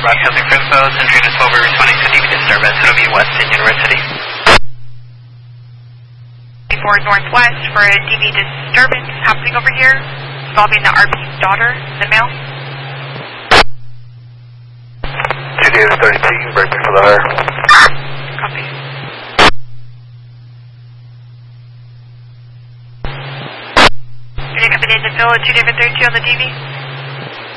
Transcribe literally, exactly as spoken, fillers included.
broadcasting for info. Century to twelve, we're responding to D V disturbance. It'll be west in University. four Northwest for a D V disturbance happening over here, involving the R P's daughter, the male. two Davis thirty-two, you can break me for the hire. Copy. You're going to be in the field at two David thirty-two on the D V?